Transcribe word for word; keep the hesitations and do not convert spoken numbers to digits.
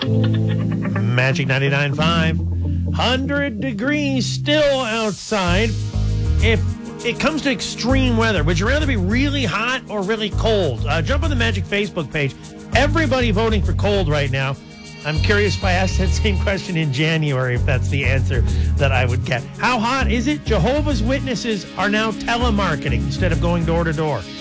Magic ninety-nine point five. one hundred degrees still outside. If it comes to extreme weather, would you rather be really hot or really cold? Uh, jump on the Magic Facebook page. Everybody voting for cold right now. I'm curious if I asked that same question in January, if that's the answer that I would get. How hot is it? Jehovah's Witnesses are now telemarketing instead of going door to door.